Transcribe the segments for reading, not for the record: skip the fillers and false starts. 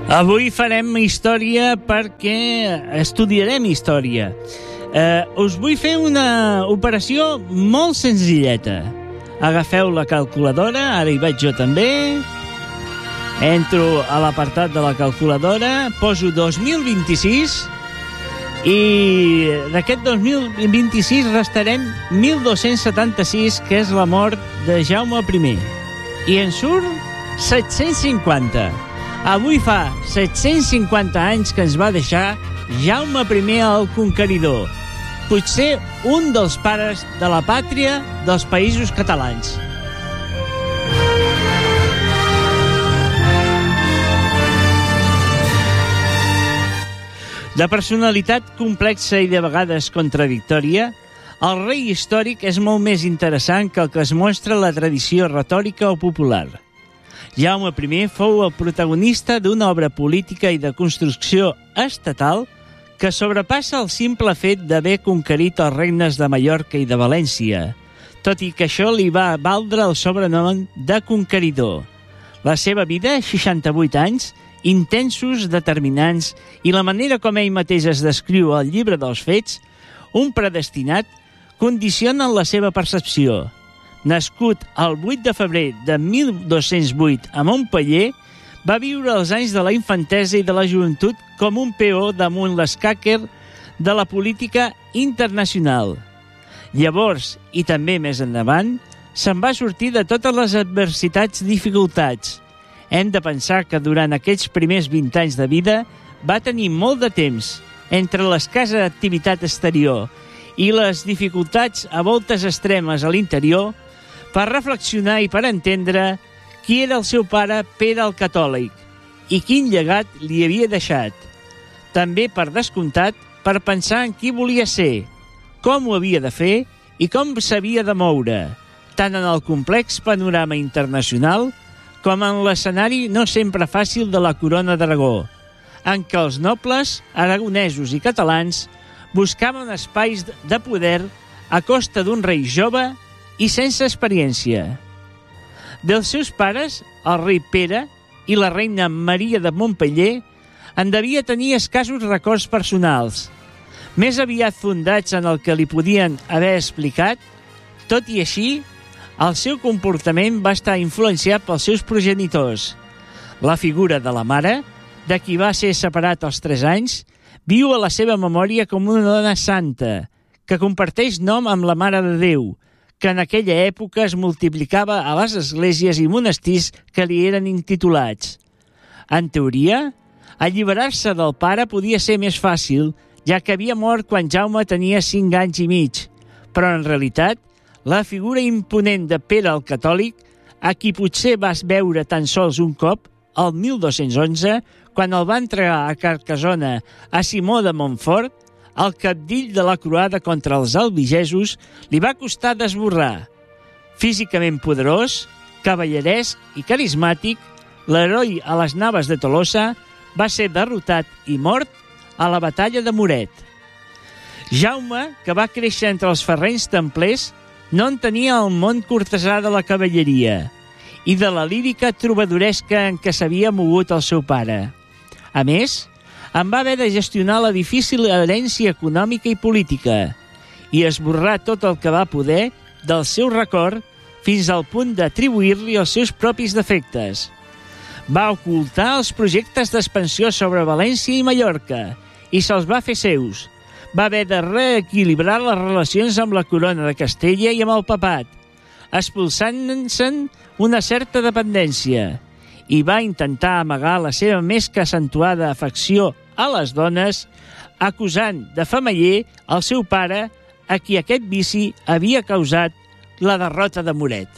Avui farem història perquè estudiarem història. Us vull fer una operació molt senzilleta. Agafeu la calculadora, ara hi vaig jo també. Entro a l'apartat de la calculadora, poso 2026 i d'aquest 2026 restarem 1276, que és la mort de Jaume I. I en surt 750. Avui fa 750 anys que ens va deixar Jaume I el Conqueridor, potser un dels pares de la pàtria dels Països Catalans. De personalitat complexa i de vegades contradictòria, el rei històric és molt més interessant que el que es mostra a la tradició retòrica o popular. Jaume I fou el protagonista d'una obra política i de construcció estatal que sobrepassa el simple fet d'haver conquerit els regnes de Mallorca i de València, tot i que això li va valdre el sobrenom de conqueridor. La seva vida, 68 anys, intensos, determinants, i la manera com ell mateix es descriu al llibre dels fets, un predestinat, condicionen la seva percepció. Nascut el 8 de febrer de 1208 a Montpeller, va viure els anys de la infantesa i de la joventut com un peó damunt l'escaquer de la política internacional. Llavors, i també més endavant, se'n va sortir de totes les adversitats i dificultats. Hem de pensar que durant aquells primers 20 anys de vida va tenir molt de temps entre l'escassa activitat exterior i les dificultats a voltes extremes a l'interior per reflexionar i per entendre qui era el seu pare Pere el Catòlic i quin llegat li havia deixat. També, per descomptat, per pensar en qui volia ser, com ho havia de fer i com s'havia de moure, tant en el complex panorama internacional com en l'escenari no sempre fàcil de la Corona d'Aragó, en què els nobles, aragonesos i catalans buscaven espais de poder a costa d'un rei jove i sense experiència. Dels seus pares, el rei Pere i la reina Maria de Montpeller, en devia tenir escassos records personals, més aviat fundats en el que li podien haver explicat. Tot i així, el seu comportament va estar influenciat pels seus progenitors. La figura de la mare, de qui va ser separat als 3 anys, viu a la seva memòria com una dona santa, que comparteix nom amb la Mare de Déu, que en aquella època es multiplicava a les esglésies i monestirs que li eren intitulats. En teoria, alliberar-se del pare podia ser més fàcil, ja que havia mort quan Jaume tenia 5 anys i mig, però en realitat, la figura imponent de Pere el Catòlic, a qui potser vas veure tan sols un cop, el 1211, quan el va entregar a Carcassona a Simó de Montfort, el cabdill de la croada contra els albigesos, li va costar desborrar. Físicament poderós, cavalleresc i carismàtic, l'heroi a les naves de Tolosa va ser derrotat i mort a la batalla de Muret. Jaume, que va créixer entre els ferrenys templers, no entenia el món cortesà de la cavalleria i de la lírica trobadoresca en què s'havia mogut el seu pare. A més, en va haver de gestionar la difícil herència econòmica i política i esborrar tot el que va poder del seu record fins al punt d'atribuir-li els seus propis defectes. Va ocultar els projectes d'expansió sobre València i Mallorca i se'ls va fer seus. Va haver de reequilibrar les relacions amb la corona de Castella i amb el papat, expulsant-se'n una certa dependència, i va intentar amagar la seva més que accentuada afecció a les dones, acusant de femeller el seu pare, a qui aquest vici havia causat la derrota de Muret.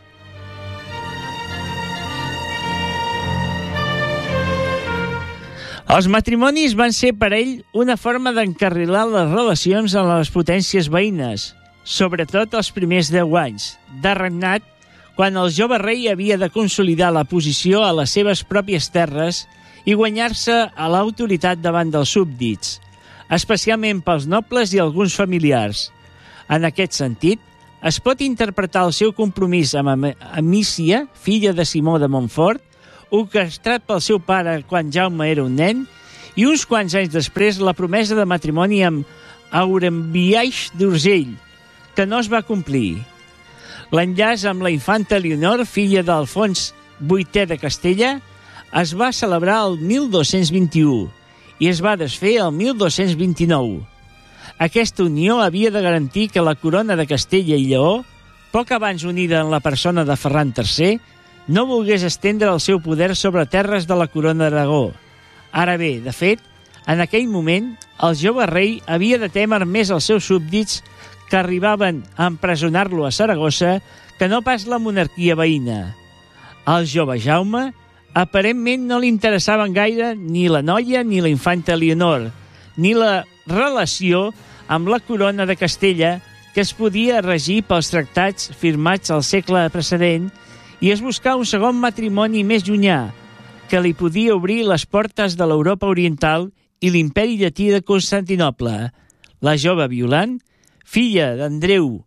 Els matrimonis van ser per ell una forma d'encarrilar les relacions amb les potències veïnes, sobretot els primers 10 anys de regnat, quan el jove rei havia de consolidar la posició a les seves pròpies terres i guanyar-se a l'autoritat davant dels súbdits, especialment pels nobles i alguns familiars. En aquest sentit, es pot interpretar el seu compromís amb Amícia, filla de Simó de Montfort, orquestrat pel seu pare quan Jaume era un nen, i uns quants anys després la promesa de matrimoni amb Aurembiaix d'Urgell, que no es va complir. L'enllaç amb la infanta Elionor, filla d'Alfons VIII de Castella, es va celebrar el 1221 i es va desfer el 1229. Aquesta unió havia de garantir que la corona de Castella i Lleó, poc abans unida en la persona de Ferran III, no volgués estendre el seu poder sobre terres de la corona d'Aragó. Ara bé, de fet, en aquell moment, el jove rei havia de témer més els seus súbdits que arribaven a empresonar-lo a Saragossa que no pas la monarquia veïna. Al jove Jaume, aparentment no li interessaven gaire ni la noia ni la infanta Elionor, ni la relació amb la corona de Castella, que es podia regir pels tractats firmats al segle precedent, i es buscà un segon matrimoni més llunyà, que li podia obrir les portes de l'Europa oriental i l'imperi llatí de Constantinoble. La jove Violant, filla d'Andreu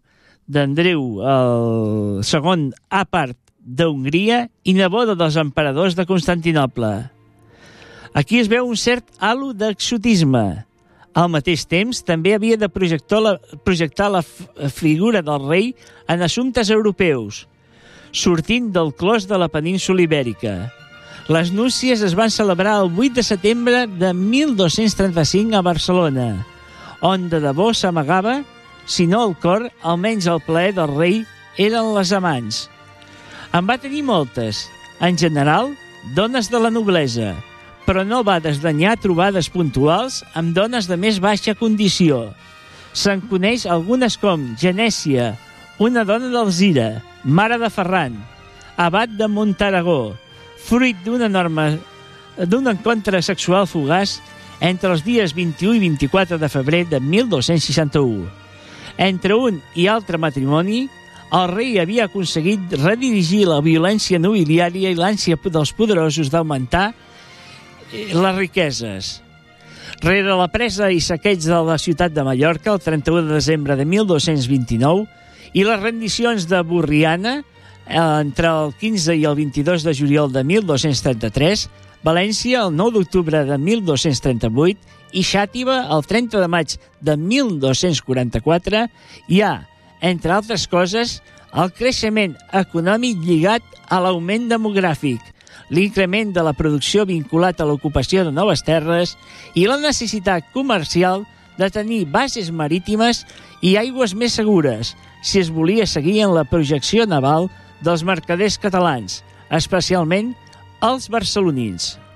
el segon Àpart d'Hongria i neboda dels emperadors de Constantinoble. Aquí es veu un cert halo d'exotisme. Al mateix temps, també havia de projectar la figura del rei en assumptes europeus, sortint del clos de la península Ibèrica. Les núcies es van celebrar el 8 de setembre de 1235 a Barcelona, on de debò s'amagava, si no el cor, almenys el plaer del rei eren les amants. En va tenir moltes, en general, dones de la noblesa, però no va desdenyar trobades puntuals amb dones de més baixa condició. Se'n coneix algunes com Genèsia, una dona d'Alzira, mare de Ferran, abat de Montaragó, fruit d'un encontre sexual fugaç entre els dies 21 i 24 de febrer de 1261. Entre un i altre matrimoni, el rei havia aconseguit redirigir la violència nobiliària i l'ànsia dels poderosos d'augmentar les riqueses. Rere la presa i saqueig de la ciutat de Mallorca el 31 de desembre de 1229 i les rendicions de Borriana entre el 15 i el 22 de juliol de 1233, València el 9 d'octubre de 1238 i Xàtiva el 30 de maig de 1244 hi ha, entre altres coses, el creixement econòmic lligat a l'augment demogràfic, l'increment de la producció vinculat a l'ocupació de noves terres i la necessitat comercial de tenir bases marítimes i aigües més segures si es volia seguir en la projecció naval dels mercaders catalans, especialment els barcelonins.